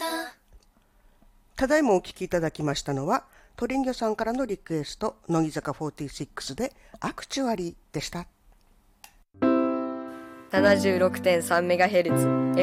ただいまお聴きいただきましたのは、トリンギョさんからのリクエスト、乃木坂46でアクチュアリーでした。 76.3MHz